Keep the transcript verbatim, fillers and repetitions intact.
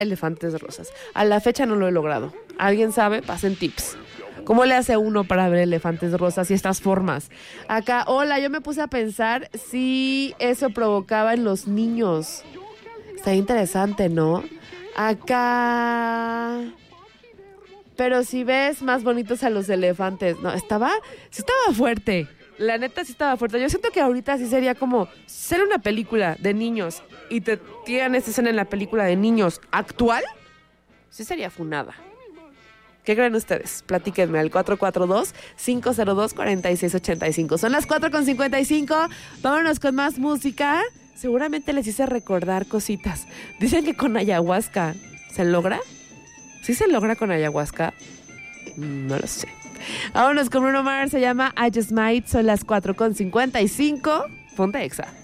elefantes rosas. A la fecha no lo he logrado. ¿Alguien sabe? Pasen tips. ¿Cómo le hace uno para ver elefantes rosas y estas formas? Acá, hola, yo me puse a pensar si eso provocaba en los niños. Está interesante, ¿no? Acá... Pero si ves más bonitos a los elefantes. No, estaba... Sí estaba fuerte. La neta sí estaba fuerte. Yo siento que ahorita sí sería como ser una película de niños y te tiran esta escena en la película de niños actual. Sí sería funada. ¿Qué creen ustedes? Platíquenme al cuatro cuatro dos, cinco cero dos, cuatro seis ocho cinco. Son las cuatro con cincuenta y cinco. Vámonos con más música. Seguramente les hice recordar cositas. Dicen que con ayahuasca. ¿Se logra? ¿Sí se logra con ayahuasca? No lo sé. Vámonos con Bruno Mars. Se llama I Just Might. Son las cuatro con cincuenta y cinco. Ponte Exa.